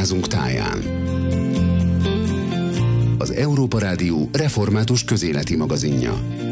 házunk táján. Az Európa Rádió református közéleti magazinja.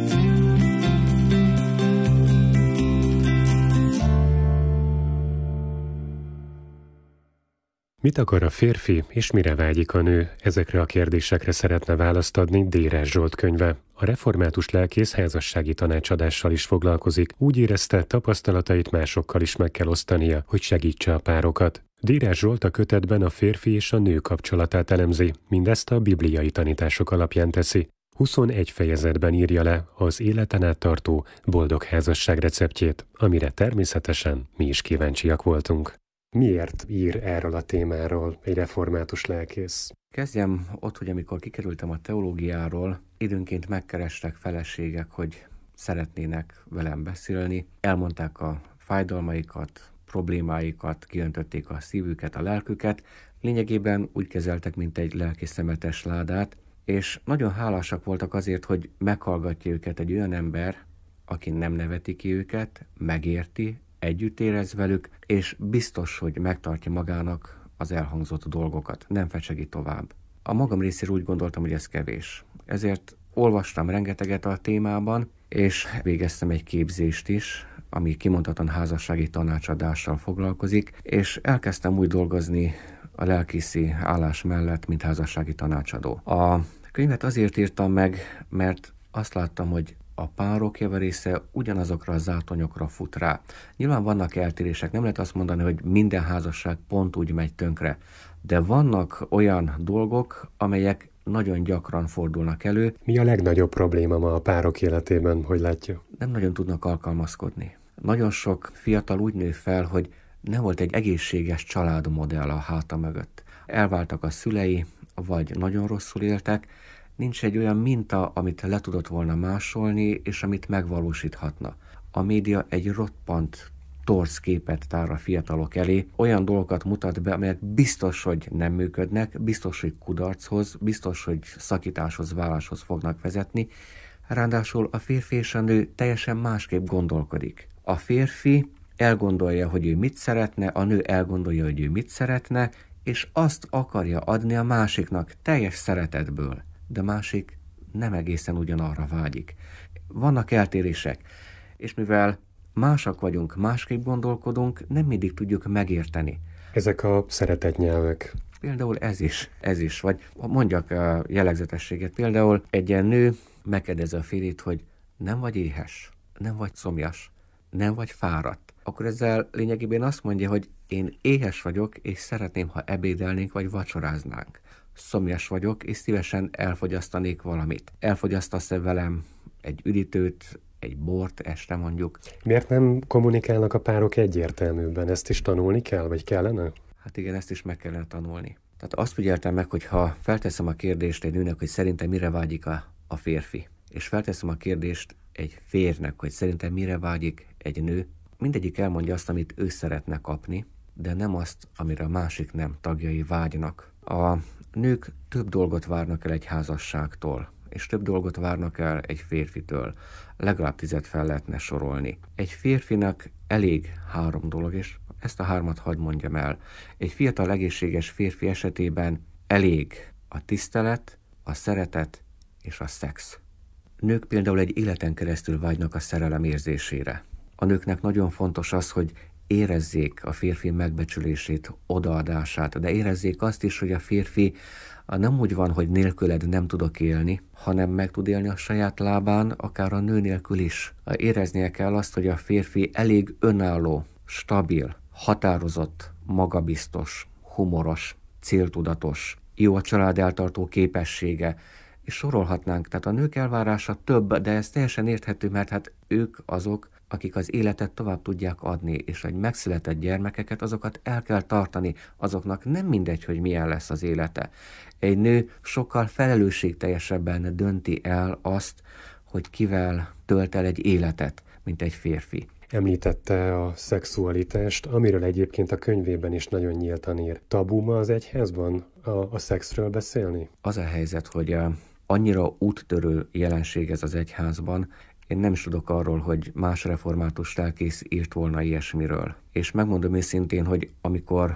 Mit akar a férfi, és mire vágyik a nő? Ezekre a kérdésekre szeretne választ adni Dérás Zsolt könyve. A református lelkész házassági tanácsadással is foglalkozik. Úgy érezte, tapasztalatait másokkal is meg kell osztania, hogy segítse a párokat. Dérás Zsolt a kötetben a férfi és a nő kapcsolatát elemzi, mindezt a bibliai tanítások alapján teszi. 21 fejezetben írja le az életen át tartó boldog házasság receptjét, amire természetesen mi is kíváncsiak voltunk. Miért ír erről a témáról egy református lelkész? Kezdjem ott, hogy amikor kikerültem a teológiáról, időnként megkerestek feleségek, hogy szeretnének velem beszélni. Elmondták a fájdalmaikat, problémáikat, kiöntötték a szívüket, a lelküket. Lényegében úgy kezeltek, mint egy lelki szemetes ládát, és nagyon hálásak voltak azért, hogy meghallgatja őket egy olyan ember, aki nem neveti ki őket, megérti, együtt érez velük, és biztos, hogy megtartja magának az elhangzott dolgokat, nem fecsegi tovább. A magam részéről úgy gondoltam, hogy ez kevés. Ezért olvastam rengeteget a témában, és végeztem egy képzést is, ami kimondottan házassági tanácsadással foglalkozik, és elkezdtem úgy dolgozni a lelkészi állás mellett, mint házassági tanácsadó. A könyvet azért írtam meg, mert azt láttam, hogy a párok javarésze ugyanazokra a zátonyokra fut rá. Nyilván vannak eltérések, nem lehet azt mondani, hogy minden házasság pont úgy megy tönkre, de vannak olyan dolgok, amelyek nagyon gyakran fordulnak elő. Mi a legnagyobb probléma ma a párok életében, hogy látja? Nem nagyon tudnak alkalmazkodni. Nagyon sok fiatal úgy nő fel, hogy nem volt egy egészséges családmodell a háta mögött. Elváltak a szülei, vagy nagyon rosszul éltek, nincs egy olyan minta, amit le tudott volna másolni, és amit megvalósíthatna. A média egy roppant torz képet tár a fiatalok elé, olyan dolgokat mutat be, amelyek biztos, hogy nem működnek, biztos, hogy kudarchoz, biztos, hogy szakításhoz, váláshoz fognak vezetni. Ráadásul a férfi és a nő teljesen másképp gondolkodik. A férfi elgondolja, hogy ő mit szeretne, a nő elgondolja, hogy ő mit szeretne, és azt akarja adni a másiknak teljes szeretetből. De másik nem egészen ugyanarra vágyik. Vannak eltérések, és mivel másak vagyunk, másképp gondolkodunk, nem mindig tudjuk megérteni. Ezek a szeretetnyelvek. Például ez is, vagy mondjak a jellegzetességet. Például egy ilyen nő megkérdezi a férjét, hogy nem vagy éhes, nem vagy szomjas, nem vagy fáradt. Akkor ezzel lényegében azt mondja, hogy én éhes vagyok, és szeretném, ha ebédelnénk, vagy vacsoráznánk. Szomjas vagyok, és szívesen elfogyasztanék valamit. Elfogyasztasz-e velem egy üdítőt, egy bort este mondjuk? Miért nem kommunikálnak a párok egyértelműbben? Ezt is tanulni kell, vagy kellene? Hát igen, ezt is meg kellene tanulni. Tehát azt figyeltem meg, hogy ha felteszem a kérdést egy nőnek, hogy szerintem mire vágyik a férfi, és felteszem a kérdést egy férnek, hogy szerintem mire vágyik egy nő, mindegyik elmondja azt, amit ő szeretne kapni, de nem azt, amire a másik nem tagjai vágynak. A nők több dolgot várnak el egy házasságtól, és több dolgot várnak el egy férfitől. Legalább 10 fel lehetne sorolni. Egy férfinak elég 3 dolog, és ezt a 3 hadd mondjam el. Egy fiatal, egészséges férfi esetében elég a tisztelet, a szeretet és a szex. Nők például egy életen keresztül vágynak a szerelem érzésére. A nőknek nagyon fontos az, hogy érezzék a férfi megbecsülését, odaadását, de érezzék azt is, hogy a férfi nem úgy van, hogy nélküled nem tudok élni, hanem meg tud élni a saját lábán, akár a nő nélkül is. Éreznie kell azt, hogy a férfi elég önálló, stabil, határozott, magabiztos, humoros, céltudatos, jó a család eltartó képessége, és sorolhatnánk. Tehát a nők elvárása több, de ez teljesen érthető, mert hát ők azok, akik az életet tovább tudják adni, és egy megszületett gyermekeket, azokat el kell tartani, azoknak nem mindegy, hogy milyen lesz az élete. Egy nő sokkal felelősségteljesebben dönti el azt, hogy kivel tölt el egy életet, mint egy férfi. Említette a szexualitást, amiről egyébként a könyvében is nagyon nyíltan ír. Tabu ma az egyházban a szexről beszélni? Az a helyzet, hogy annyira úttörő jelenség ez az egyházban, én nem is tudok arról, hogy más református lelkész írt volna ilyesmiről. És megmondom őszintén, hogy amikor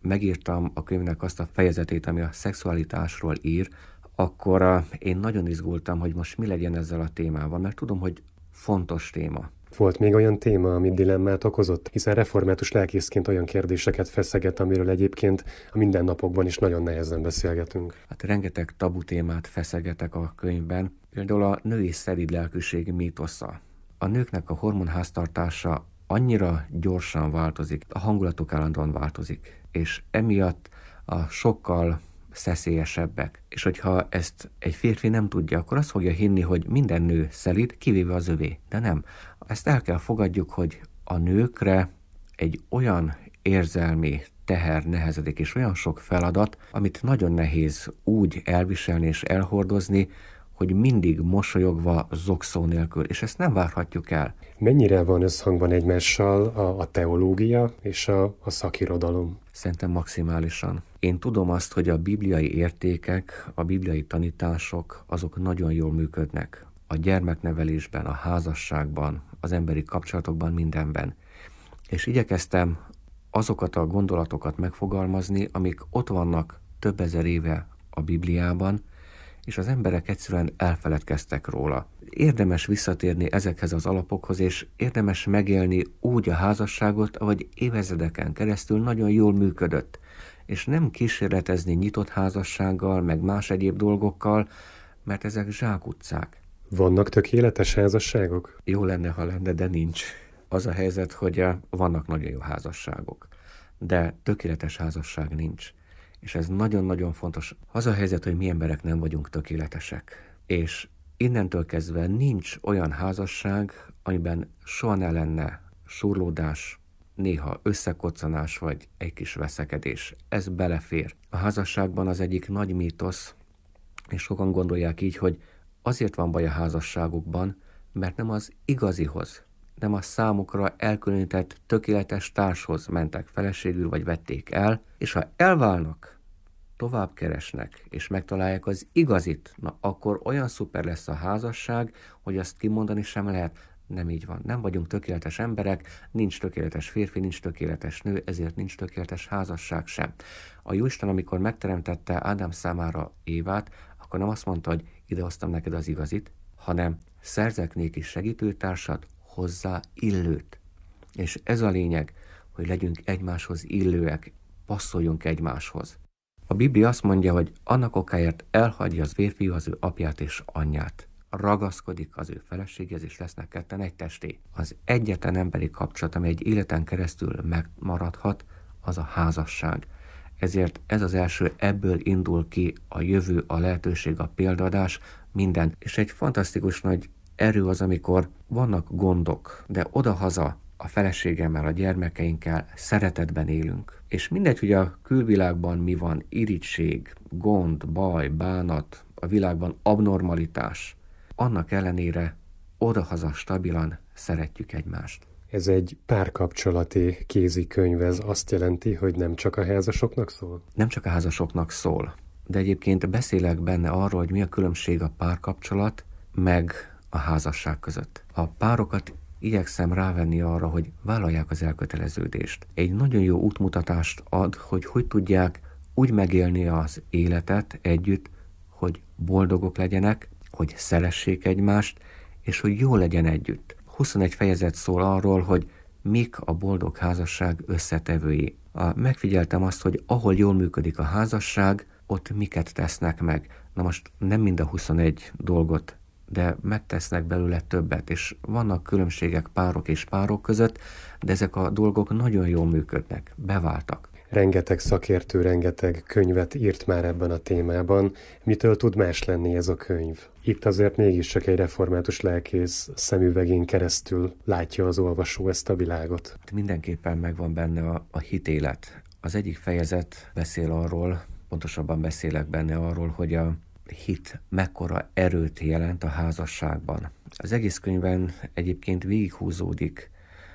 megírtam a könyvnek azt a fejezetét, ami a szexualitásról ír, akkor én nagyon izgultam, hogy most mi legyen ezzel a témával, mert tudom, hogy fontos téma. Volt még olyan téma, amit dilemmát okozott? Hiszen református lelkészként olyan kérdéseket feszeget, amiről egyébként a mindennapokban is nagyon nehezen beszélgetünk. Hát rengeteg tabu témát feszegetek a könyvben, például a női szelíd lelkűség mítosza. A nőknek a hormonháztartása annyira gyorsan változik, a hangulatuk állandóan változik, és emiatt sokkal szeszélyesebbek. És hogyha ezt egy férfi nem tudja, akkor azt fogja hinni, hogy minden nő szelíd, kivéve az övé. De nem. Ezt el kell fogadjuk, hogy a nőkre egy olyan érzelmi teher nehezedik, és olyan sok feladat, amit nagyon nehéz úgy elviselni és elhordozni, hogy mindig mosolyogva, zokszó nélkül, és ezt nem várhatjuk el. Mennyire van összhangban egymással a teológia és a szakirodalom? Szerintem maximálisan. Én tudom azt, hogy a bibliai értékek, a bibliai tanítások, azok nagyon jól működnek. A gyermeknevelésben, a házasságban, az emberi kapcsolatokban, mindenben. És igyekeztem azokat a gondolatokat megfogalmazni, amik ott vannak több ezer éve a Bibliában, és az emberek egyszerűen elfeledkeztek róla. Érdemes visszatérni ezekhez az alapokhoz, és érdemes megélni úgy a házasságot, ahogy évezredeken keresztül nagyon jól működött. És nem kísérletezni nyitott házassággal, meg más egyéb dolgokkal, mert ezek zsákutcák. Vannak tökéletes házasságok? Jó lenne, ha lenne, de nincs. Az a helyzet, hogy vannak nagyon jó házasságok, de tökéletes házasság nincs. És ez nagyon-nagyon fontos. Az a helyzet, hogy mi emberek nem vagyunk tökéletesek. És innentől kezdve nincs olyan házasság, amiben soha ne lenne surlódás, néha összekoccanás vagy egy kis veszekedés. Ez belefér. A házasságban az egyik nagy mítosz, és sokan gondolják így, hogy azért van baj a házasságukban, mert nem az igazihoz, nem a számukra elkülönített tökéletes társhoz mentek feleségül vagy vették el, és ha elválnak, tovább keresnek, és megtalálják az igazit, na akkor olyan szuper lesz a házasság, hogy azt kimondani sem lehet. Nem így van. Nem vagyunk tökéletes emberek, nincs tökéletes férfi, nincs tökéletes nő, ezért nincs tökéletes házasság sem. A Jóisten, amikor megteremtette Ádám számára Évát, akkor nem azt mondta, hogy idehoztam neked az igazit, hanem szerzek néki segítőtársat, hozzá illőt. És ez a lényeg, hogy legyünk egymáshoz illőek, passzoljunk egymáshoz. A Biblia azt mondja, hogy annak okáért elhagyja az férfi az ő apját és anyját. Ragaszkodik az ő feleséghez, és lesznek ketten egy testé. Az egyetlen emberi kapcsolat, amely egy életen keresztül megmaradhat, az a házasság. Ezért ez az első, ebből indul ki a jövő, a lehetőség, a példadás, minden. És egy fantasztikus nagy erő az, amikor vannak gondok, de odahaza a feleségemmel, a gyermekeinkkel szeretetben élünk. És mindegy, hogy a külvilágban mi van, irigység, gond, baj, bánat, a világban abnormalitás, annak ellenére odahaza stabilan szeretjük egymást. Ez egy párkapcsolati kézikönyv, ez azt jelenti, hogy nem csak a házasoknak szól? Nem csak a házasoknak szól, de egyébként beszélek benne arról, hogy mi a különbség a párkapcsolat meg a házasság között. A párokat igyekszem rávenni arra, hogy vállalják az elköteleződést. Egy nagyon jó útmutatást ad, hogy tudják úgy megélni az életet együtt, hogy boldogok legyenek, hogy szeressék egymást, és hogy jó legyen együtt. 21 fejezet szól arról, hogy mik a boldog házasság összetevői. Megfigyeltem azt, hogy ahol jól működik a házasság, ott miket tesznek meg. Na most nem mind a 21 dolgot, de megtesznek belőle többet, és vannak különbségek párok és párok között, de ezek a dolgok nagyon jól működnek, beváltak. Rengeteg szakértő, rengeteg könyvet írt már ebben a témában. Mitől tud más lenni ez a könyv? Itt azért mégiscsak egy református lelkész szemüvegén keresztül látja az olvasó ezt a világot. Mindenképpen megvan benne a hitélet. Az egyik fejezet beszél arról, pontosabban beszélek benne arról, hogy a hit mekkora erőt jelent a házasságban. Az egész könyvben egyébként végighúzódik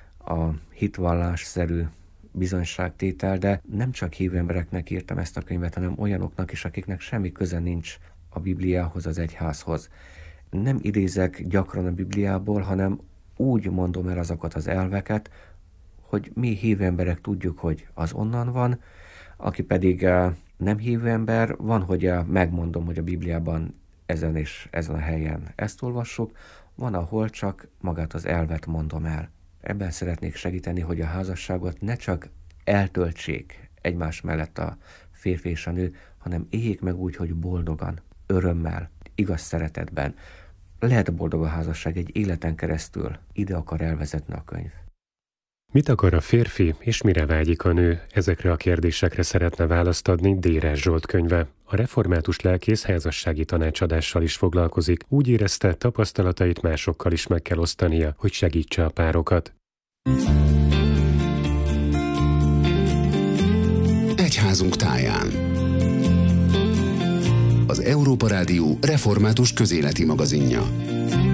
a hitvallásszerű bizonyságtétel, de nem csak hívő embereknek írtam ezt a könyvet, hanem olyanoknak is, akiknek semmi köze nincs a Bibliához, az egyházhoz. Nem idézek gyakran a Bibliából, hanem úgy mondom el azokat az elveket, hogy mi hívő emberek tudjuk, hogy az onnan van, Aki pedig nem hívő ember, van, hogy megmondom, hogy a Bibliában ezen és ezen a helyen ezt olvassuk, van, ahol csak magát az elvet mondom el. Ebben szeretnék segíteni, hogy a házasságot ne csak eltöltsék egymás mellett a férfi és a nő, hanem éljék meg úgy, hogy boldogan, örömmel, igaz szeretetben. Lehet boldog a házasság egy életen keresztül, ide akar elvezetni a könyv. Mit akar a férfi, és mire vágyik a nő? Ezekre a kérdésekre szeretne választ adni Déres Zsolt könyve. A református lelkész házassági tanácsadással is foglalkozik, úgy érezte, tapasztalatait másokkal is meg kell osztania, hogy segítse a párokat. Egyházunk táján. Az Európa Rádió református közéleti magazinja.